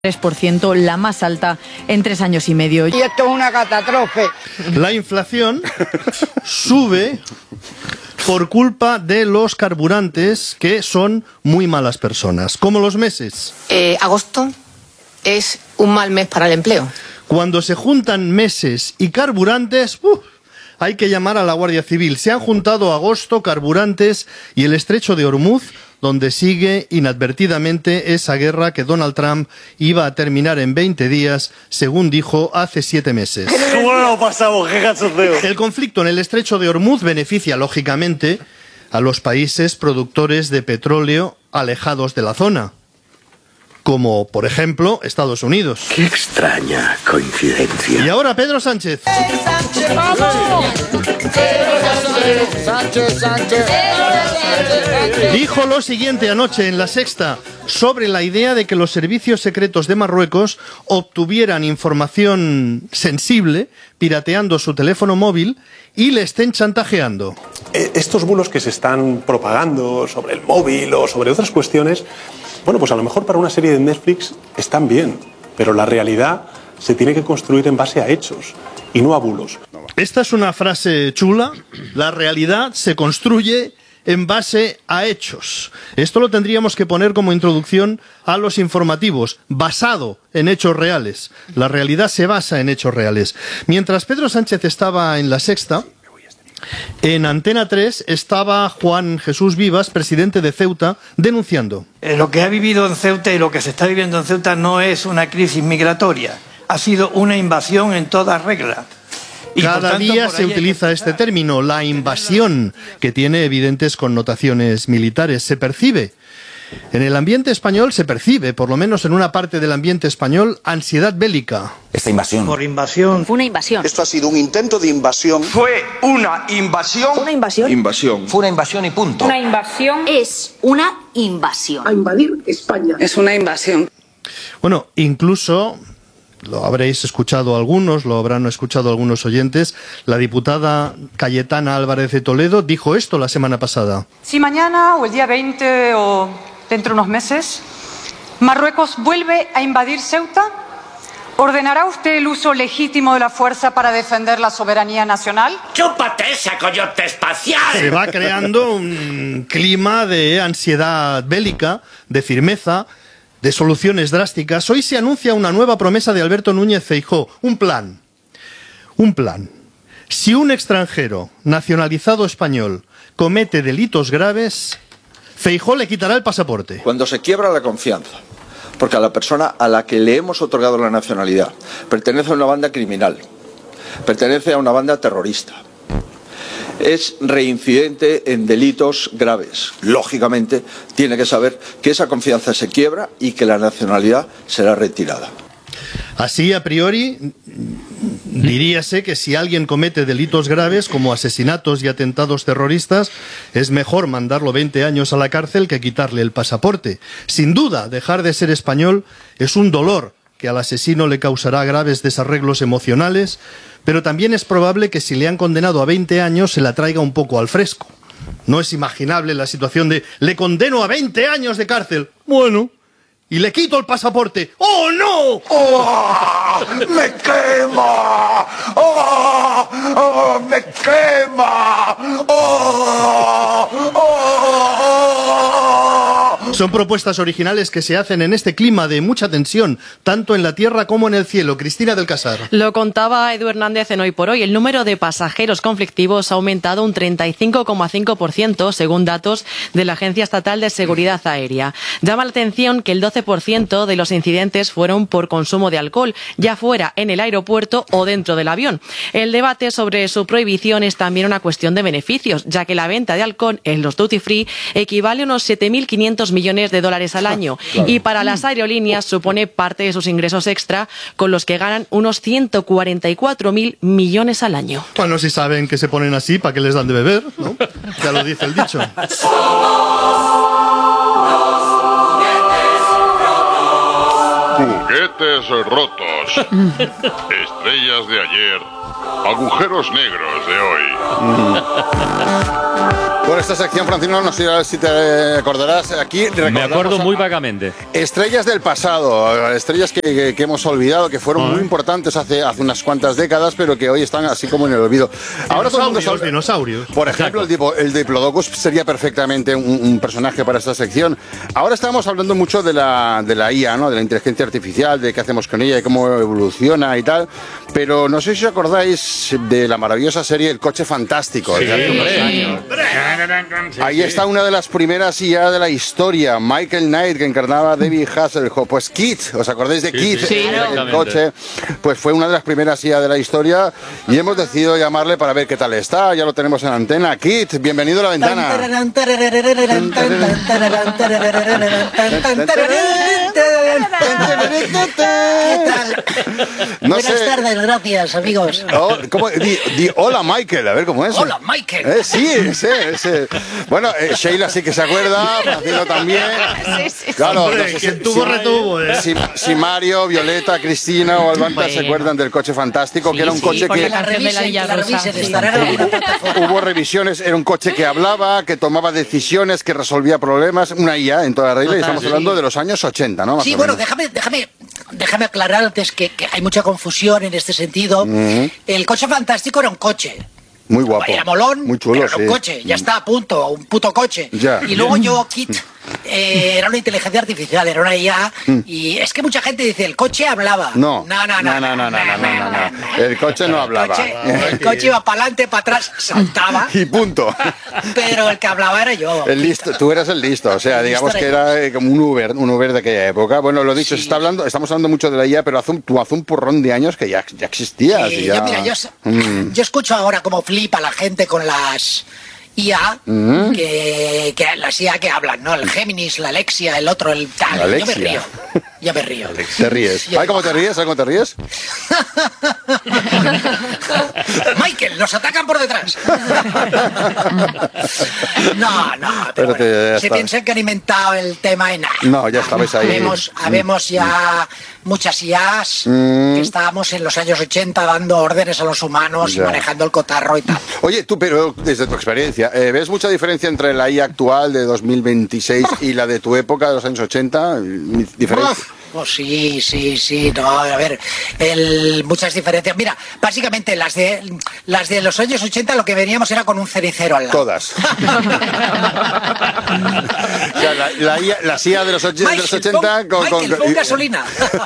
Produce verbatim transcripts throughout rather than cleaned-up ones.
tres por ciento, la más alta en tres años y medio. Y esto es una catástrofe. La inflación sube por culpa de los carburantes, que son muy malas personas, como los meses. Eh, agosto es un mal mes para el empleo. Cuando se juntan meses y carburantes, ¡uh!, hay que llamar a la Guardia Civil. Se han juntado agosto, carburantes y el estrecho de Hormuz, donde sigue inadvertidamente esa guerra que Donald Trump iba a terminar en veinte días, según dijo hace siete meses. ¿Cómo lo pasamos? ¡Qué cachondeo! El conflicto en el estrecho de Hormuz beneficia, lógicamente, a los países productores de petróleo alejados de la zona, como, por ejemplo, Estados Unidos. ¡Qué extraña coincidencia! Y ahora Pedro Sánchez. ¡Sánchez, vamos! ¡Sánchez, Sánchez! Dijo lo siguiente anoche en La Sexta sobre la idea de que los servicios secretos de Marruecos obtuvieran información sensible pirateando su teléfono móvil y le estén chantajeando. Estos bulos que se están propagando sobre el móvil o sobre otras cuestiones, bueno, pues a lo mejor para una serie de Netflix están bien, pero la realidad se tiene que construir en base a hechos y no a bulos. Esta es una frase chula. La realidad se construye en base a hechos. Esto lo tendríamos que poner como introducción a los informativos, basado en hechos reales. La realidad se basa en hechos reales. Mientras Pedro Sánchez estaba en La Sexta, en Antena tres estaba Juan Jesús Vivas, presidente de Ceuta, denunciando. Eh, lo que ha vivido en Ceuta y lo que se está viviendo en Ceuta no es una crisis migratoria, ha sido una invasión en toda regla. Y Cada tanto, día se utiliza este término, la invasión, que tiene evidentes connotaciones militares. Se percibe, en el ambiente español se percibe, por lo menos en una parte del ambiente español, ansiedad bélica. Esta invasión. Por invasión. Fue una invasión. Esto ha sido un intento de invasión. Fue una invasión. ¿Una invasión? Invasión. Fue una invasión y punto. Una invasión es una invasión. A invadir España. Es una invasión. Bueno, incluso, lo habréis escuchado algunos, lo habrán escuchado algunos oyentes, la diputada Cayetana Álvarez de Toledo dijo esto la semana pasada. Si mañana o el día veinte o dentro de unos meses Marruecos vuelve a invadir Ceuta, ¿ordenará usted el uso legítimo de la fuerza para defender la soberanía nacional? ¡Chúpate esa coyote espacial! Se va creando un clima de ansiedad bélica, de firmeza, de soluciones drásticas. Hoy se anuncia una nueva promesa de Alberto Núñez Feijóo, un plan, un plan. Si un extranjero nacionalizado español comete delitos graves, Feijóo le quitará el pasaporte. Cuando se quiebra la confianza, porque a la persona a la que le hemos otorgado la nacionalidad pertenece a una banda criminal, pertenece a una banda terrorista, es reincidente en delitos graves, lógicamente tiene que saber que esa confianza se quiebra y que la nacionalidad será retirada. Así, a priori, diríase que si alguien comete delitos graves como asesinatos y atentados terroristas, es mejor mandarlo veinte años a la cárcel que quitarle el pasaporte. Sin duda, dejar de ser español es un dolor que al asesino le causará graves desarreglos emocionales, pero también es probable que si le han condenado a veinte años se la traiga un poco al fresco. No es imaginable la situación de «le condeno a veinte años de cárcel». Bueno, y le quito el pasaporte. ¡Oh, no! ¡Oh! ¡Me quema! ¡Oh! ¡Oh! ¡Me quema! ¡Oh! ¡Oh! Son propuestas originales que se hacen en este clima de mucha tensión, tanto en la tierra como en el cielo. Cristina del Casar. Lo contaba Edu Hernández en Hoy por Hoy. El número de pasajeros conflictivos ha aumentado un treinta y cinco coma cinco por ciento, según datos de la Agencia Estatal de Seguridad Aérea. Llama la atención que el doce por ciento de los incidentes fueron por consumo de alcohol, ya fuera en el aeropuerto o dentro del avión. El debate sobre su prohibición es también una cuestión de beneficios, ya que la venta de alcohol en los duty free equivale a unos siete mil quinientos millones de dólares al año, claro. Y para las aerolíneas supone parte de sus ingresos extra, con los que ganan unos ciento cuarenta y cuatro mil millones al año. Bueno, si saben que se ponen así, ¿para qué les dan de beber? ¿No? Ya lo dice el dicho. Juguetes rotos. estrellas de ayer, agujeros negros de hoy. Bueno, esta sección, Francino, no sé si te acordarás. Aquí me acuerdo muy vagamente. Estrellas del pasado, estrellas que, que, que hemos olvidado, que fueron muy importantes hace, hace unas cuantas décadas, pero que hoy están así como en el olvido. Ahora todo el mundo sabe, dinosaurios. Por ejemplo, el, el Diplodocus sería perfectamente un, un personaje para esta sección. Ahora estamos hablando mucho de la, de la I A, ¿no? De la inteligencia artificial, de qué hacemos con ella y cómo evoluciona y tal. Pero no sé si os acordáis de la maravillosa serie El Coche Fantástico. Sí, de hace unos años. Ahí está una de las primeras I A de la historia, Michael Knight, que encarnaba a David Hasselhoff. Pues Kit, ¿os acordáis de Kit? Sí, sí, el, el coche, pues fue una de las primeras I A de la historia y hemos decidido llamarle para ver qué tal está. Ya lo tenemos en antena. Kit, bienvenido a La Ventana. No Buenas sé. tardes, gracias, amigos. Oh, ¿cómo? Di, di, hola, Michael, a ver cómo es. Hola, Michael. Eh, sí, ese, ese. Bueno, eh, Sheila sí que se acuerda, Francino también. Sí, sí. Claro, Hombre, no sé quien si, tuvo, si, retuvo. Eh. Si, si Mario, Violeta, Cristina o Albanta bueno. se acuerdan del Coche Fantástico, Sí, que era un sí, coche porque que... la revisen, la revisen, sí. estará en alguna plataforma. Hubo revisiones, era un coche que hablaba, que tomaba decisiones, que resolvía problemas, una I A en toda regla, y estamos hablando de los años ochenta, ¿no? Más Sí, o bueno, menos. déjame, déjame, déjame aclarar antes que, que hay mucha confusión en este sentido. Uh-huh. El Coche Fantástico era un coche. Muy guapo. Era molón, muy chulo, pero era un sí. coche, ya está a punto, un puto coche. Ya. Y luego yo, Kit, eh, era una inteligencia artificial, era una I A, y es que mucha gente dice, el coche hablaba. No, no, no, no, no, no, no, no, no, no, no. El coche no hablaba. El coche, el coche iba para adelante, para atrás, saltaba, Y punto. pero el que hablaba era yo. El listo, tú eras el listo, o sea, El digamos listo que era era eh, como un Uber, un Uber de aquella época. Bueno, lo dicho, Sí. se está hablando, estamos hablando mucho de la I A, pero hace un, tú hace un porrón de años que ya, ya existías. Sí, y ya... yo, mira, yo, Mm. yo escucho ahora como flipa la gente con las I A, Mm. que, que las I A que hablan, ¿no? El Géminis, la Alexia, el otro, el tal. Yo me Alexia. río. Yo me río. Te ríes. Yo Ay, ¿cómo te ríes? ¿Ay, cómo te ríes? Michael, nos atacan por detrás. No, no, pero Espérate, bueno, ya se está. piensan que han inventado el tema en nada. No, ya estabais ahí. Habemos, habemos ya muchas I As Mm. que estábamos en los años ochenta dando órdenes a los humanos Ya. y manejando el cotarro y tal. Oye, tú, pero desde tu experiencia, eh, ¿ves mucha diferencia entre la I A actual de dos mil veintiséis y la de tu época de los años ochenta? ¿Diferencia? Oh, sí, sí, sí, no, a ver, el, muchas diferencias. Mira, básicamente las de las de los años ochenta lo que veníamos era con un cenicero al lado. Todas. O sea, la, la I A, las I A de los, och- de los Michael, ochenta pon- Michael, pon y- gasolina.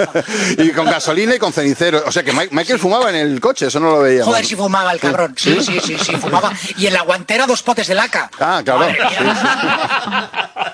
y con gasolina y con cenicero. O sea que Mike- Michael fumaba en el coche, eso no lo veíamos. Joder, si fumaba el cabrón. Sí, sí, sí, sí, fumaba. Y en la guantera dos potes de laca. Ah, claro. Madre mía.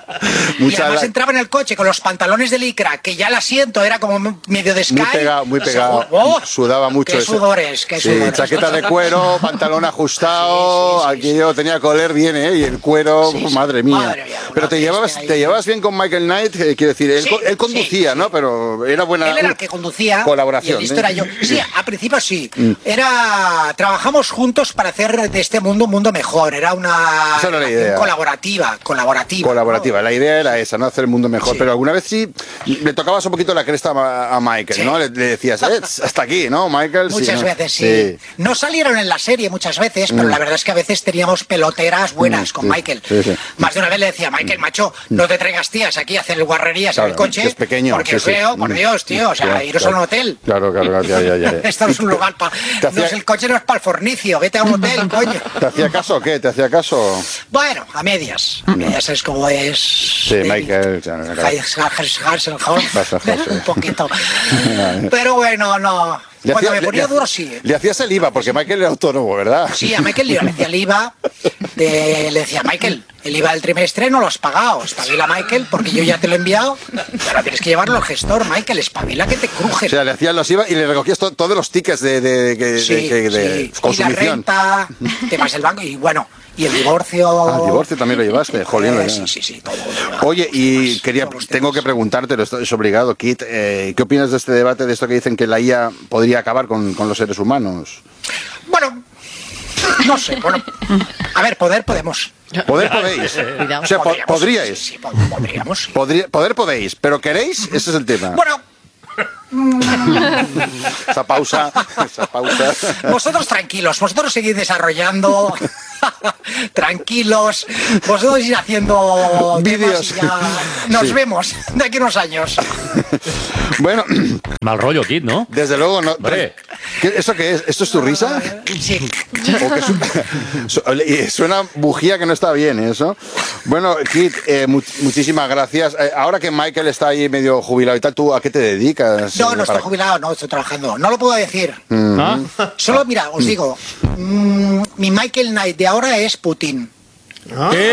Y Mucha además la- entraba en el coche con los pantalones de licra, que ya el asiento era como medio de Sky. Muy pegado, muy pegado. Oh, Sudaba mucho. qué ese. sudores, qué Sí, sudores. chaqueta de cuero, pantalón ajustado, aquello tenía que oler bien, ¿eh? Y el cuero, Sí, sí. madre mía. Madre mía, una Pero te bestia llevabas, ahí. te llevabas bien con Michael Knight, eh, quiero decir, él, Sí, co- él conducía, ¿no? Pero era buena Él era el que conducía. colaboración. Y el listo ¿eh? era yo. Sí, a principio sí. Mm. Era. Trabajamos juntos para hacer de este mundo un mundo mejor. Era una. Esa era la relación idea. colaborativa. Colaborativa. Colaborativa, la idea era esa, ¿no? Hacer el mundo mejor. Sí. Pero alguna vez sí le tocabas un poquito la cresta a, a Michael, Sí. ¿no? Le, le decías, eh, hasta aquí, ¿no, Michael? Sí, Muchas ¿no? veces, sí. No salieron en la serie muchas veces, pero Mm. la verdad es que a veces teníamos peloteras buenas Mm, con sí, Michael. sí, sí. Más de una vez le decía, Michael, macho, no te traigas tías aquí a hacer guarrerías Claro, en el coche. que es pequeño, Porque sí, es sí. feo, por Mm. Dios, tío. O sea, Claro, iros claro. a un hotel. Claro, claro, claro, ya, ya, ya. Esto no es un lugar para. Te No hacía- es el coche, no es para el fornicio. Vete a un hotel, coño. ¿Te hacía caso o qué? ¿Te hacía caso? Bueno, a medias. A medias es como es. Sí, Michael. ya, claro. Un poquito. Pero bueno, no. Le Cuando hacía- me ponía le- duro, sí. Le hacías el I V A, porque Michael era autónomo, ¿verdad? Sí, a Michael le decía el I V A, de- le decía, Michael, el I V A del trimestre no lo has pagado, espabila, Michael, porque yo ya te lo he enviado, ahora tienes que llevarlo al gestor, Michael, espabila que te cruje. O sea, le hacías los I V A y le recogías to- todos los tickets de, de, de- Sí, de- de- de sí. Y la consumición. renta, temas del banco, y bueno, y el divorcio. Ah, el divorcio también lo llevaste, jolín. Eh, lo sí, llevas. sí, sí, todo. Oye, y quería, tengo que preguntarte, lo estoy- es obligado, Kit, eh, ¿qué opinas de este debate, de esto que dicen que la I A podría acabar con, con los seres humanos? Bueno, no sé, bueno, a ver, poder podemos. Poder podéis. O sea, po- Podríamos, podríais. sí, sí, podríamos. Podría- poder podéis, pero ¿queréis? Ese es el tema. Bueno, Esa pausa, esa pausa. Vosotros tranquilos, vosotros seguid desarrollando. Tranquilos, vosotros ir haciendo vídeos. Nos Sí. vemos de aquí a unos años. Bueno. Mal rollo, Kid, ¿no? Desde luego, no. Hombre. ¿Qué- ¿Eso qué es? ¿Esto es tu risa? Sí. ¿O que su- su- y suena bujía que no está bien, eso. Bueno, Kit, eh, mu- muchísimas gracias. Eh, ahora que Michael está ahí medio jubilado y tal, ¿tú a qué te dedicas? No, Eh, no estoy para- jubilado, no estoy trabajando. No lo puedo decir. Mm. ¿Ah? Solo, mira, os digo, mm, mi Michael Knight de ahora es Putin. ¿Qué?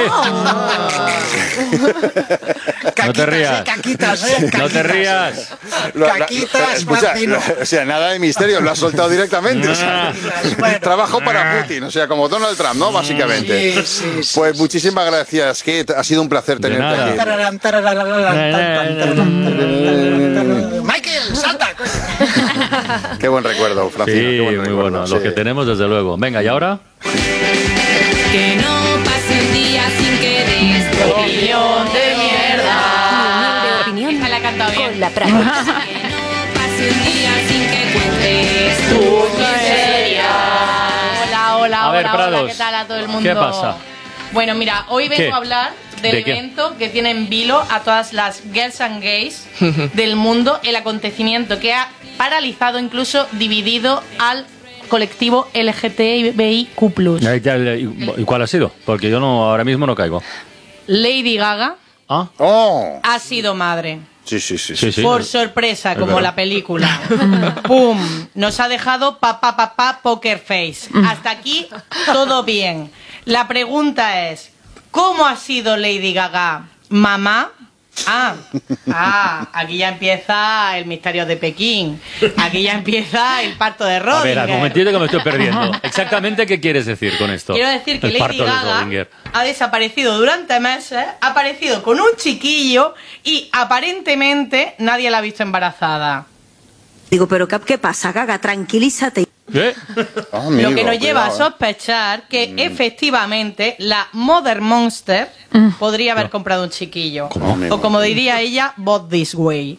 Caquitas, No te rías. eh, caquitas, eh, No te caquitas. rías. Lo- la- Caquitas, escucha, Martino. o sea, nada de misterio, lo has soltado directamente. O sea, trabajo para Putin, o sea, como Donald Trump, ¿no? Básicamente. Sí, sí, sí, Pues muchísimas gracias, Kit. Ha sido un placer tenerte nada. aquí. Tararán, tararán, tararán, tararán, tararán. Michael, salta. Qué buen recuerdo, Francino. Sí, qué buen muy recuerdo, bueno. sí. Lo que tenemos, desde luego. Venga, ¿y ahora? Que no pase un día sin que des tu opinión de mierda. De opinión Esta la he cantado bien. con la práctica. Que no pase un día sin que cuentes tu miseria. Hola, hola, A ver, hola, hola, Prados, ¿qué tal a todo el mundo? ¿qué pasa? Bueno, mira, hoy vengo ¿Qué? a hablar del ¿De qué? evento que tiene en vilo a todas las girls and gays del mundo, el acontecimiento que ha paralizado, incluso dividido al colectivo L G T B I Q plus. Ahí ya, ¿Y y cuál ha sido? Porque yo no ahora mismo no caigo. Lady Gaga ¿Ah? Oh. ha sido madre. Sí, sí, sí. Sí, sí. Por sorpresa, Es como verdad. la película. ¡Pum! Nos ha dejado papá, papá, poker face. Hasta aquí todo bien. La pregunta es, ¿cómo ha sido Lady Gaga mamá? Ah, ah, aquí ya empieza el misterio de Pekín. Aquí ya empieza el parto de A ver, al Rodinger. momentito que me estoy perdiendo. Exactamente, ¿qué quieres decir con esto? Quiero decir que El Lady parto de Gaga Schrödinger. ha desaparecido durante meses, ha aparecido con un chiquillo y aparentemente nadie la ha visto embarazada. Digo, pero Cap, ¿qué pasa, Gaga? Tranquilízate. ¿Qué? Oh, amigo, Lo que nos lleva a cuidado, eh. sospechar que efectivamente la Mother Monster podría haber comprado un chiquillo. ¿Cómo, amigo? O como diría ella, bought this way.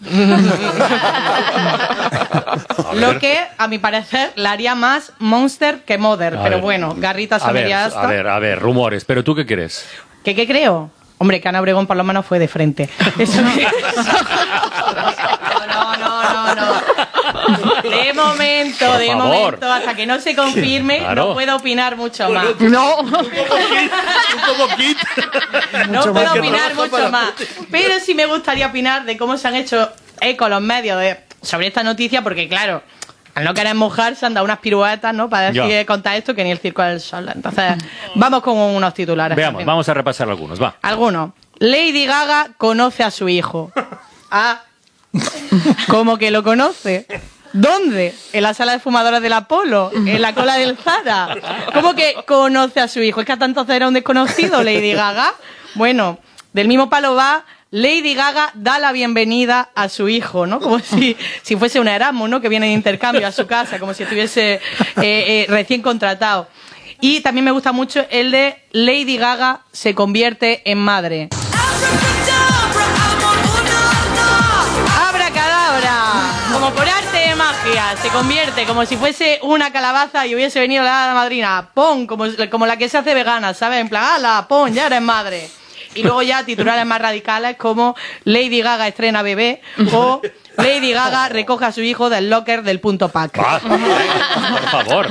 Lo que, a mi parecer, la haría más Monster que Mother. A Pero ver. bueno, garritas a, A ver, media a asta. ver, a ver, rumores. ¿Pero tú qué crees? ¿Qué, ¿Qué creo? Hombre, que Ana Obregón por lo menos fue de frente. Eso que- No, no, no, no. De momento, Por de favor. momento, hasta que no se confirme, Claro. no puedo opinar mucho más. No. No puedo opinar mucho más. Pero sí me gustaría opinar de cómo se han hecho eco los medios de, sobre esta noticia, porque claro, al no querer mojarse han dado unas piruetas, ¿no? Para decir, Ya. contar esto que ni el circo del sol. Entonces, vamos con unos titulares. Veamos, también. vamos a repasar algunos, va. Algunos. Lady Gaga conoce a su hijo. Ah. ¿Cómo que lo conoce? ¿Dónde? ¿En la sala de fumadores del Apolo? ¿En la cola del Zara? ¿Cómo que conoce a su hijo? ¿Es que hasta entonces era un desconocido, Lady Gaga? Bueno, del mismo palo va, Lady Gaga da la bienvenida a su hijo, ¿no? Como si, si fuese un Erasmus, ¿no? Que viene de intercambio a su casa, como si estuviese eh, eh, recién contratado. Y también me gusta mucho el de Lady Gaga se convierte en madre. ¡Abracadabra! Como por arte de magia, se convierte como si fuese una calabaza y hubiese venido la hada madrina. ¡Pon! Como, como la que se hace vegana, ¿sabes? En plan, ¡hala! ¡Pon! Ya eres madre. Y luego ya titulares más radicales como Lady Gaga estrena bebé o Lady Gaga recoge a su hijo del locker del punto pack. Ah, por favor.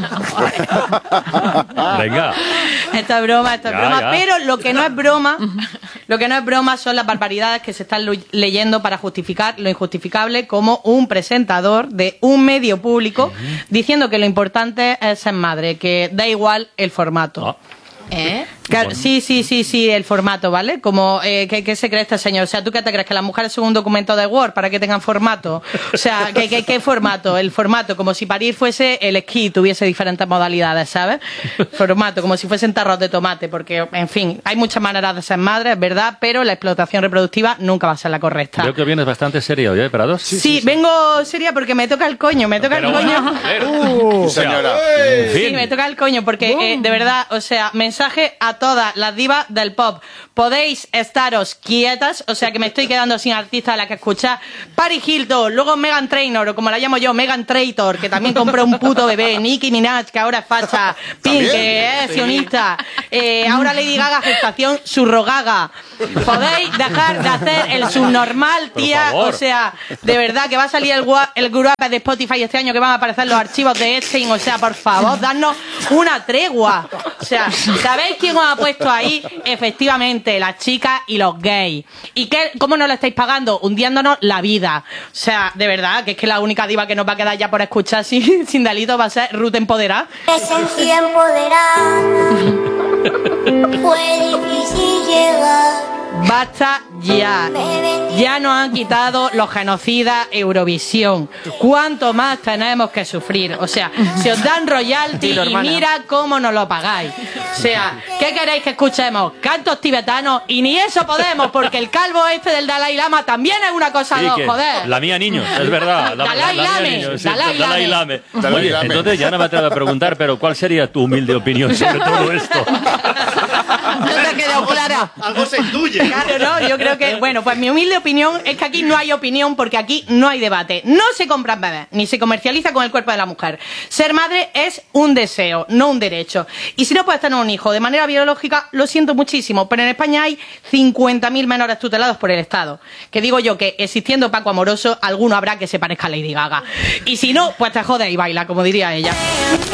Venga. Esto es broma, esto es Ya, broma. ya. Pero lo que no es broma, lo que no es broma son las barbaridades que se están lo- leyendo para justificar lo injustificable, como un presentador de un medio público diciendo que lo importante es ser madre, que da igual el formato. ¿Eh? Claro, sí, sí, sí, sí, el formato, ¿vale? Como, eh, ¿qué, ¿qué se cree este señor? O sea, ¿tú qué te crees? ¿Que las mujeres son un documento de Word para que tengan formato? O sea, ¿qué, qué, qué formato? El formato, como si parir fuese el esquí, tuviese diferentes modalidades, ¿sabes? Formato, como si fuesen tarros de tomate, porque, en fin, hay muchas maneras de ser madre, es verdad, pero la explotación reproductiva nunca va a ser la correcta. Veo que vienes bastante serio, ¿eh, Prados? Sí, vengo seria porque me toca el coño, me toca Pero el bueno, coño. a ver. Uh, O sea, señora. en fin. Sí, me toca el coño porque, eh, de verdad, o sea, me mensaje a todas las divas del pop. Podéis estaros quietas, o sea que me estoy quedando sin artista a la que escuchar. Paris Hilton, luego Meghan Trainor, o como la llamo yo, Meghan Traitor, que también compró un puto bebé. Nicki Minaj, que ahora es facha. Pink, que es sionista. Eh, ahora Lady Gaga, gestación surrogaga. Podéis dejar de hacer el subnormal, tía. O sea, de verdad que va a salir el, el grupo de Spotify este año, que van a aparecer los archivos de Epstein. O sea, por favor, dadnos una tregua. O sea, ¿sabéis quién os ha puesto ahí? Efectivamente, las chicas y los gays. ¿Y qué, cómo nos lo estáis pagando? Hundiéndonos la vida. O sea, de verdad, que es que la única diva que nos va a quedar ya por escuchar sin, sin delito va a ser Ruth Empoderada. Esencia empoderada. Fue difícil llegar. Basta ya. Ya nos han quitado los genocidas Eurovisión. ¿Cuánto más tenemos que sufrir? O sea, si os dan royalty Dilo, y hermana. mira cómo nos lo pagáis. O sea, ¿qué queréis que escuchemos? Cantos tibetanos, y ni eso podemos, porque el calvo este del Dalai Lama también es una cosa Sí, dos, que joder. la mía niño, es verdad. La, Dalai la mía Lame, niño, sí, Dalai Dalai Lame. Lame. Dalai Oye, Lame. entonces ya no me atrevo a preguntar, pero ¿cuál sería tu humilde opinión sobre todo esto? ¿No te ha quedado clara? Algo se intuye. Claro, no, yo creo que, bueno, pues mi humilde opinión es que aquí no hay opinión porque aquí no hay debate. No se compran bebés, ni se comercializa con el cuerpo de la mujer. Ser madre es un deseo, no un derecho. Y si no puedes tener un hijo de manera biológica, lo siento muchísimo, pero en España hay cincuenta mil menores tutelados por el Estado. Que digo yo que existiendo Paco Amoroso, alguno habrá que se parezca a Lady Gaga. Y si no, pues te jodes y baila, como diría ella.